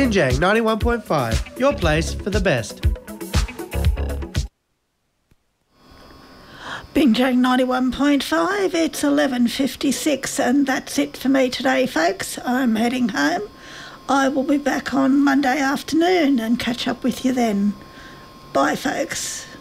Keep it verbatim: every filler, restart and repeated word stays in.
Binjang ninety-one point five, your place for the best. Binjang ninety-one point five, it's eleven fifty-six, and that's it for me today, folks. I'm heading home. I will be back on Monday afternoon and catch up with you then. Bye, folks.